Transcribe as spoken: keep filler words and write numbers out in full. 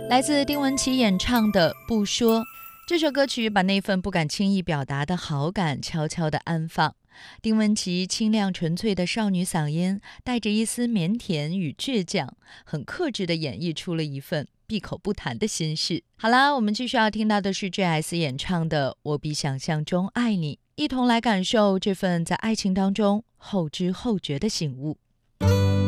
来自丁文琪演唱的《不说》。这首歌曲把那份不敢轻易表达的好感悄悄地安放。丁文琪清亮纯粹的少女嗓音，带着一丝腼腆与倔强，很克制地演绎出了一份闭口不谈的心事。好啦，我们继续要听到的是 J S 演唱的《我比想象中爱你》，一同来感受这份在爱情当中后知后觉的醒悟。